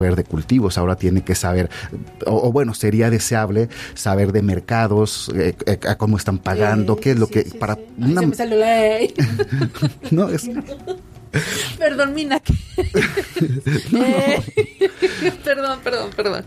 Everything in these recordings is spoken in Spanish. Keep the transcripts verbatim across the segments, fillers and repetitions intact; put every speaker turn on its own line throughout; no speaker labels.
saber de cultivos, ahora tiene que saber, o, o bueno, sería deseable saber de mercados, eh, eh, a cómo están pagando, sí, qué es lo sí, que...
Sí,
para
sí.
una...
Ay, se me salió la...
no, es...
Perdón, Mina.
no,
eh...
no.
perdón, perdón, perdón.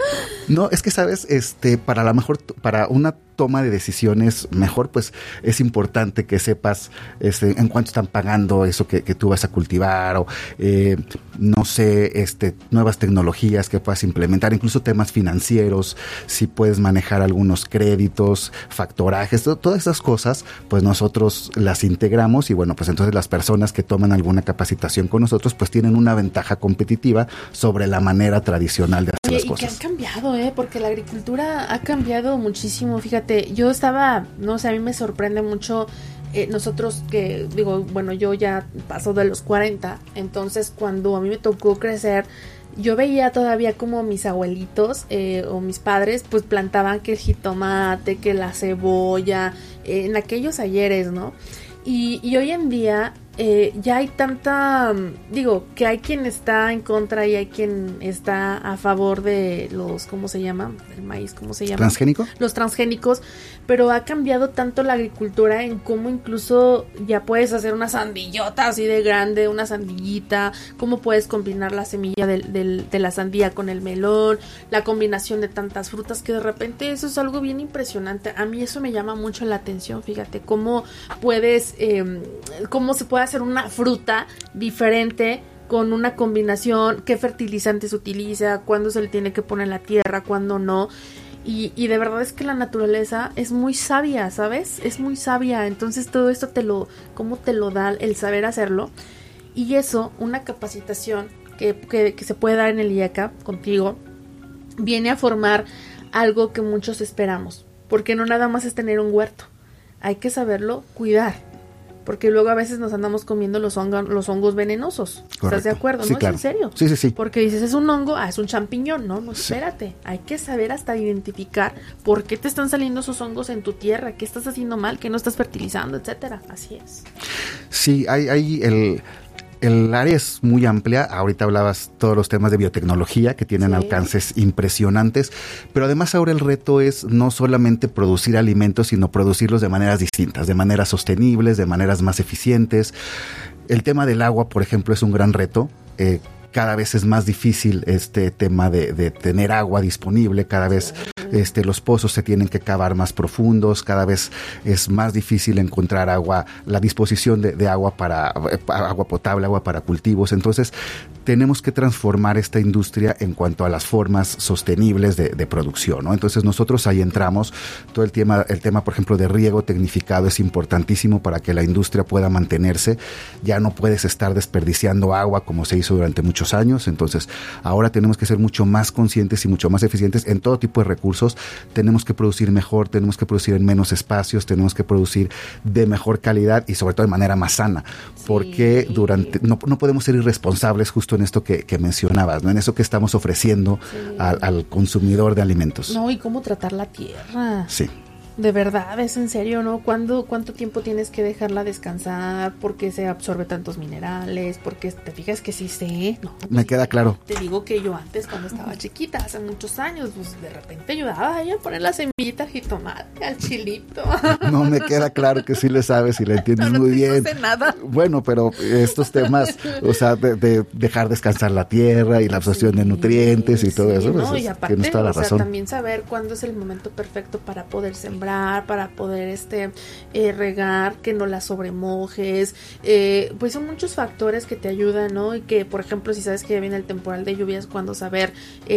No, es que sabes, este, para la mejor, para una toma de decisiones mejor, pues es importante que sepas este, en cuánto están pagando eso que, que tú vas a cultivar, o eh, no sé, este, nuevas tecnologías que puedas implementar, incluso temas financieros, si puedes manejar algunos créditos, factorajes, to- todas esas cosas, pues nosotros las integramos y bueno, pues entonces las personas que toman alguna capacitación con nosotros, pues tienen una ventaja competitiva sobre la manera tradicional de hacer
Oye,
las
y
cosas.
que han cambiado, ¿eh? Porque la agricultura ha cambiado muchísimo. Fíjate, yo estaba, no sé, a mí me sorprende mucho eh, nosotros que, digo, bueno, yo ya paso de los cuarenta, entonces cuando a mí me tocó crecer, yo veía todavía como mis abuelitos eh, o mis padres, pues plantaban que el jitomate, que la cebolla, eh, en aquellos ayeres, ¿no? Y, y hoy en día eh, ya hay tanta, digo, que hay quien está en contra y hay quien está a favor de los, ¿cómo se llama? El maíz, ¿cómo se llama?
¿Transgénico?
Los transgénicos, pero ha cambiado tanto la agricultura en cómo incluso ya puedes hacer una sandillota así de grande, una sandillita, cómo puedes combinar la semilla del, del, de la sandía con el melón, la combinación de tantas frutas, que de repente eso es algo bien impresionante. A mí eso me llama mucho la atención, fíjate, cómo puedes, eh, cómo se puede hacer una fruta diferente con una combinación, qué fertilizantes utiliza, cuándo se le tiene que poner en la tierra, cuándo no. Y, y de verdad es que la naturaleza es muy sabia, ¿sabes? Es muy sabia. Entonces todo esto te lo, cómo te lo da el saber hacerlo. Y eso, una capacitación que, que, que se puede dar en el I A C A contigo, viene a formar algo que muchos esperamos. Porque no nada más es tener un huerto. Hay que saberlo cuidar. Porque luego a veces nos andamos comiendo los, hongo, los hongos venenosos.
Correcto.
¿Estás de acuerdo?
Sí,
¿No?
claro.
¿Es en serio?
Sí, sí, sí.
Porque dices, es un hongo, ah, es un champiñón. No, no,
Sí.
espérate. Hay que saber hasta identificar por qué te están saliendo esos hongos en tu tierra, qué estás haciendo mal, qué no estás fertilizando, etcétera. Así es.
Sí, hay, hay el... El área es muy amplia. Ahorita hablabas todos los temas de biotecnología que tienen
Sí.
alcances impresionantes, pero además ahora el reto es no solamente producir alimentos, sino producirlos de maneras distintas, de maneras sostenibles, de maneras más eficientes. El tema del agua, por ejemplo, es un gran reto. Eh, cada vez es más difícil este tema de, de tener agua disponible, cada vez este, los pozos se tienen que cavar más profundos, cada vez es más difícil encontrar agua, la disposición de, de agua para, para agua potable, agua para cultivos. Entonces tenemos que transformar esta industria en cuanto a las formas sostenibles de, de producción, ¿no? Entonces nosotros ahí entramos. Todo el tema, el tema, por ejemplo, de riego tecnificado es importantísimo para que la industria pueda mantenerse. Ya no puedes estar desperdiciando agua como se hizo durante muchos años. Entonces ahora tenemos que ser mucho más conscientes y mucho más eficientes en todo tipo de recursos. Tenemos que producir mejor, tenemos que producir en menos espacios, tenemos que producir de mejor calidad y sobre todo de manera más sana, porque
Sí.
durante no, no podemos ser irresponsables justo en esto que, que mencionabas, ¿no? En eso que estamos ofreciendo
Sí.
al, al consumidor de alimentos.
No, y cómo tratar la tierra.
Sí.
De verdad, es en serio, ¿no? ¿Cuándo, ¿Cuánto tiempo tienes que dejarla descansar? ¿Por qué se absorbe tantos minerales? Porque te fijas que sí sé, ¿no?
Me queda claro.
Te digo que yo antes, cuando estaba chiquita, hace muchos años, pues de repente ayudaba a ella a poner la semillita al jitomate, al chilito.
No, me queda claro que sí le sabes y le entiendes
No, no
muy
te
bien.
sé nada.
Bueno, pero estos temas, o sea, de, de dejar descansar la tierra y la absorción
Sí,
de nutrientes y todo
sí,
eso, pues,
no, y
es-
aparte,
tienes toda la
o sea,
razón.
también saber cuándo es el momento perfecto para poder sembrar, para poder este eh, regar, que no la sobremojes, eh, pues son muchos factores que te ayudan, ¿no? Y que, por ejemplo, si sabes que ya viene el temporal de lluvias, cuando saber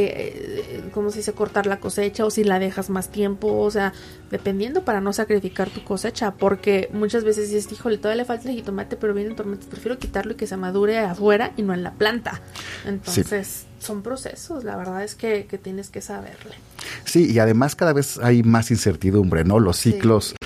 eh, eh, cómo se dice, cortar la cosecha, o si la dejas más tiempo, o sea, dependiendo, para no sacrificar tu cosecha, porque muchas veces dices, híjole, todavía le falta el jitomate, pero vienen tormentas, prefiero quitarlo y que se madure afuera y no en la planta. Entonces, sí. Son procesos, la verdad es que, que tienes que saberle.
Sí, y además cada vez hay más incertidumbre, ¿no? Los ciclos, sí.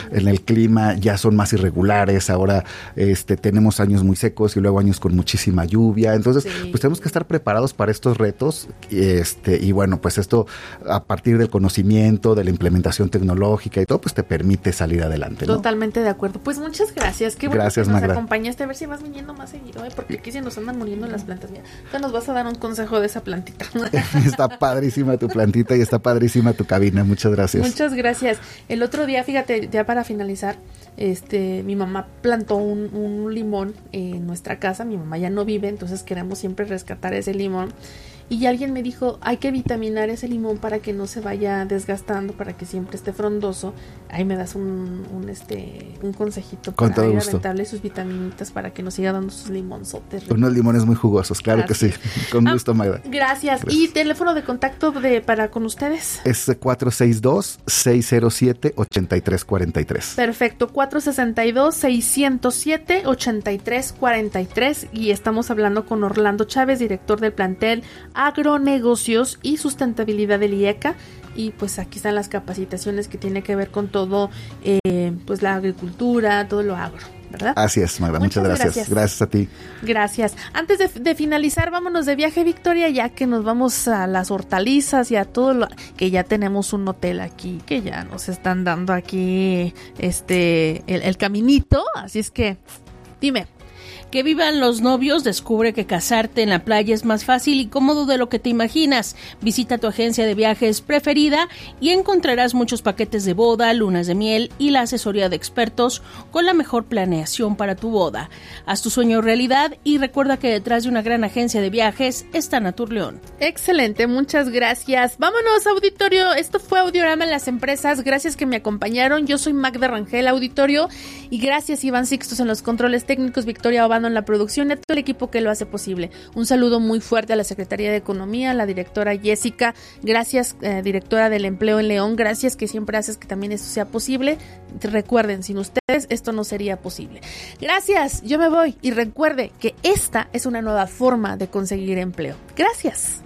en el clima ya son más irregulares, ahora este, tenemos años muy secos y luego años con muchísima lluvia, entonces sí. pues tenemos que estar preparados para estos retos este, y bueno, pues esto a partir del conocimiento, de la implementación tecnológica y todo, pues te permite salir adelante, ¿no?
Totalmente de acuerdo. Pues muchas gracias. Qué bueno
gracias,
que nos
Magda.
acompañaste. A ver si vas viniendo más seguido, ¿eh? Porque aquí se nos andan muriendo las plantas. Mira, ya nos vas a dar un consejo de esa plantita.
Está padrísima tu plantita y está padrísima tu cabina. Muchas gracias.
Muchas gracias. El otro día, fíjate, ya para finalizar, este, mi mamá plantó un, un limón en nuestra casa. Mi mamá ya no vive, entonces queremos siempre rescatar ese limón. Y alguien me dijo, hay que vitaminar ese limón para que no se vaya desgastando, para que siempre esté frondoso. Ahí me das un, un este un consejito
Con
para
todo
ir
gusto.
a aventarle sus vitaminitas para que nos siga dando sus limonzotes.
Unos limones muy jugosos, claro Así. que sí. Con
ah,
gusto, Magda.
Gracias. gracias. ¿Y teléfono de contacto de para con ustedes?
Es cuatro seis dos, seis cero siete, ocho tres cuatro tres.
Perfecto, cuatro seis dos, seis cero siete, ocho tres cuatro tres y estamos hablando con Orlando Chávez, director del plantel Agronegocios y Sustentabilidad del I E C A, y pues aquí están las capacitaciones que tiene que ver con todo, eh, pues la agricultura, todo lo agro, ¿verdad?
Así es, Magda, muchas, muchas gracias. gracias. Gracias a ti.
Gracias. Antes de, de finalizar, vámonos de viaje, Victoria, ya que nos vamos a las hortalizas y a todo lo que ya tenemos un hotel aquí, que ya nos están dando aquí este el, el caminito, así es que dime.
Que vivan los novios, descubre que casarte en la playa es más fácil y cómodo de lo que te imaginas. Visita tu agencia de viajes preferida y encontrarás muchos paquetes de boda, lunas de miel y la asesoría de expertos con la mejor planeación para tu boda. Haz tu sueño realidad y recuerda que detrás de una gran agencia de viajes está Naturleón.
Excelente, muchas gracias. Vámonos, auditorio. Esto fue Audiorama en las Empresas. Gracias que me acompañaron. Yo soy Magda Rangel, auditorio, y gracias Iván Sixtos en los controles técnicos, Victoria Obando en la producción y a todo el equipo que lo hace posible. Un saludo muy fuerte a la Secretaría de Economía, a la directora Jessica, gracias, eh, directora del Empleo en León, gracias que siempre haces que también esto sea posible. Recuerden, sin ustedes esto no sería posible. Gracias, yo me voy y recuerde que esta es una nueva forma de conseguir empleo. Gracias.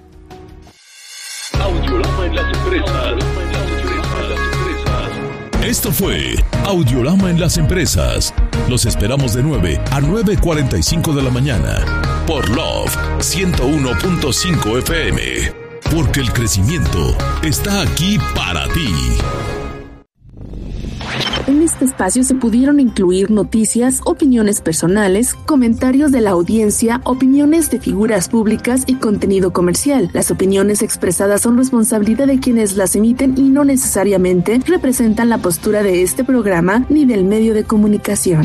Audiorama en las empresas.
Esto fue Audiorama en las Empresas. Los esperamos de nueve a nueve cuarenta y cinco de la mañana por Love ciento uno punto cinco F M. Porque el crecimiento está aquí para ti.
En este espacio se pudieron incluir noticias, opiniones personales, comentarios de la audiencia, opiniones de figuras públicas y contenido comercial. Las opiniones expresadas son responsabilidad de quienes las emiten y no necesariamente representan la postura de este programa ni del medio de comunicación.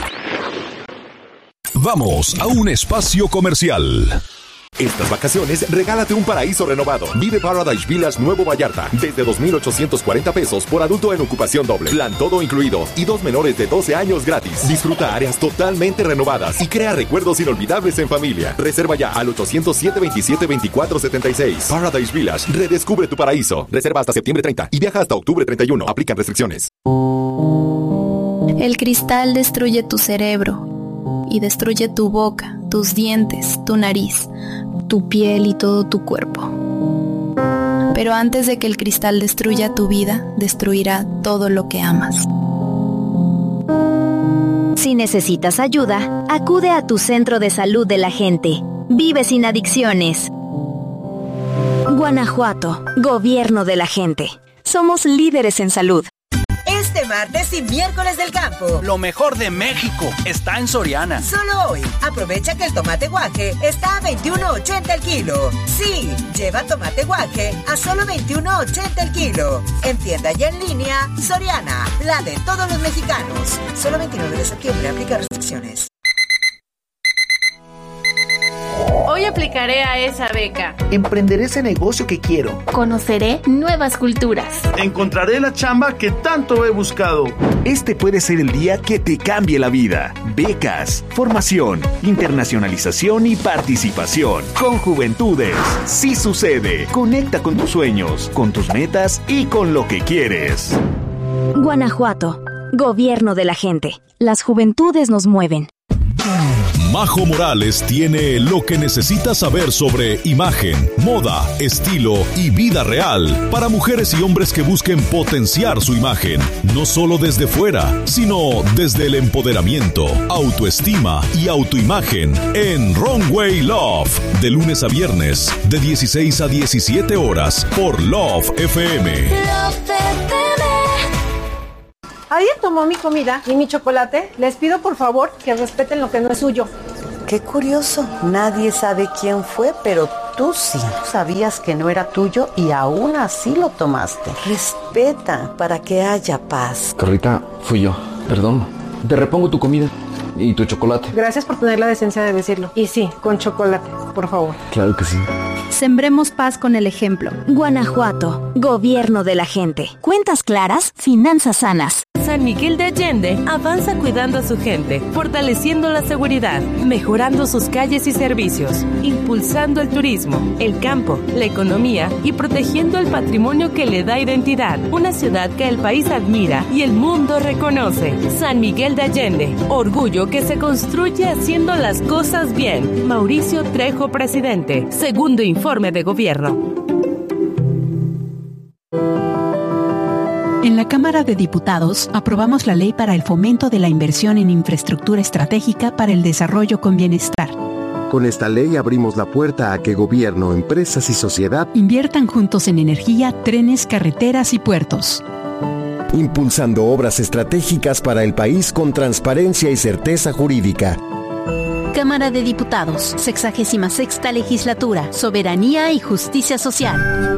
Vamos a un espacio comercial.
Estas vacaciones, regálate un paraíso renovado. Vive Paradise Village Nuevo Vallarta desde dos mil ochocientos cuarenta pesos por adulto en ocupación doble. Plan todo incluido y dos menores de doce años gratis. Disfruta áreas totalmente renovadas y crea recuerdos inolvidables en familia. Reserva ya al ochocientos siete veintisiete veinticuatro setenta y seis. Paradise Village, redescubre tu paraíso. Reserva hasta septiembre treinta y viaja hasta octubre treinta y uno. Aplican restricciones.
El cristal destruye tu cerebro y destruye tu boca, tus dientes, tu nariz, tu piel y todo tu cuerpo. Pero antes de que el cristal destruya tu vida, destruirá todo lo que amas.
Si necesitas ayuda, acude a tu centro de salud de la gente. Vive sin adicciones. Guanajuato, Gobierno de la gente. Somos líderes en salud.
Este martes y miércoles del campo.
Lo mejor de México está en Soriana.
Solo hoy, aprovecha que el tomate guaje está a veintiuno ochenta el kilo. Sí, lleva tomate guaje a solo veintiuno ochenta el kilo. En tienda y en línea, Soriana, la de todos los mexicanos. Solo veintinueve de septiembre, aplica restricciones.
Hoy aplicaré a esa beca.
Emprenderé ese negocio que quiero.
Conoceré nuevas culturas.
Encontraré la chamba que tanto he buscado.
Este puede ser el día que te cambie la vida. Becas, formación, internacionalización y participación. Con Juventudes. Sí sucede. Conecta con tus sueños, con tus metas y con lo que quieres.
Guanajuato, Gobierno de la gente. Las juventudes nos mueven.
Majo Morales tiene lo que necesitas saber sobre imagen, moda, estilo y vida real para mujeres y hombres que busquen potenciar su imagen, no solo desde fuera, sino desde el empoderamiento, autoestima y autoimagen en Runway Love, de lunes a viernes, de dieciséis a diecisiete horas por Love F M.
¿Alguien tomó mi comida y mi chocolate? Les pido por favor que respeten lo que no es suyo.
Qué curioso, nadie sabe quién fue, pero tú sí sabías que no era tuyo y aún así lo tomaste. Respeta para que haya paz.
Carlita, fui yo, perdón. Te repongo tu comida y tu chocolate.
Gracias por tener la decencia de decirlo. Y sí, con chocolate, por favor.
Claro que sí.
Sembremos paz con el ejemplo. Guanajuato, gobierno de la gente. Cuentas claras, finanzas sanas.
San Miguel de Allende avanza cuidando a su gente, fortaleciendo la seguridad, mejorando sus calles y servicios, impulsando el turismo, el campo, la economía y protegiendo el patrimonio que le da identidad. Una ciudad que el país admira y el mundo reconoce. San Miguel de Allende, orgullo que se construye haciendo las cosas bien. Mauricio Trejo, presidente. Segundo informe de gobierno.
En la Cámara de Diputados aprobamos la Ley para el Fomento de la Inversión en Infraestructura Estratégica para el Desarrollo con Bienestar.
Con esta ley abrimos la puerta a que gobierno, empresas y sociedad
inviertan juntos en energía, trenes, carreteras y puertos.
Impulsando obras estratégicas para el país con transparencia y certeza jurídica.
Cámara de Diputados, sexagésima sexta Legislatura, Soberanía y Justicia Social.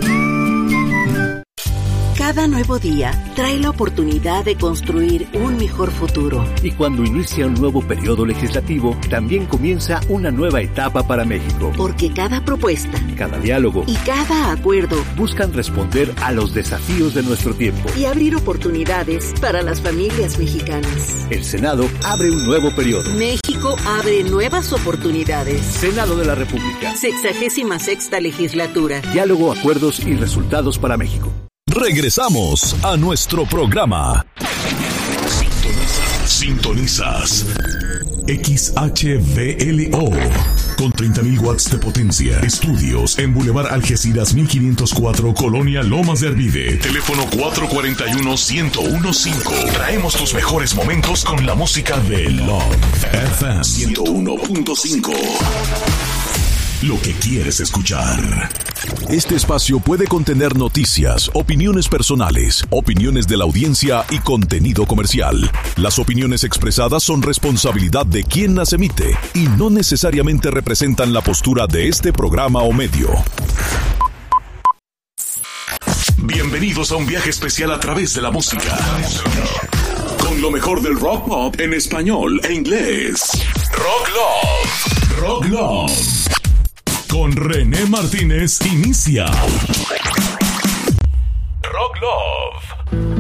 Cada nuevo día trae la oportunidad de construir un mejor futuro.
Y cuando inicia un nuevo periodo legislativo, también comienza una nueva etapa para México.
Porque cada propuesta,
cada diálogo
y cada acuerdo
buscan responder a los desafíos de nuestro tiempo
y abrir oportunidades para las familias mexicanas.
El Senado abre un nuevo periodo.
México abre nuevas oportunidades.
Senado de la República.
Sexagésima sexta Legislatura.
Diálogo, acuerdos y resultados para México.
Regresamos a nuestro programa. Sintonizas. Sintonizas. X H V L O con treinta mil watts de potencia. Estudios en Boulevard Algeciras mil quinientos cuatro, Colonia Lomas de Arvide. Teléfono cuatro cuatro uno, uno cero uno cinco. Traemos tus mejores momentos con la música de Love F M ciento uno punto cinco. Lo que quieres escuchar. Este espacio puede contener noticias, opiniones personales, opiniones de la audiencia y contenido comercial. Las opiniones expresadas son responsabilidad de quien las emite y no necesariamente representan la postura de este programa o medio. Bienvenidos a un viaje especial a través de la música. Con lo mejor del rock pop en español e inglés. Rock Love. Rock Love. Con René Martínez inicia Rock Love.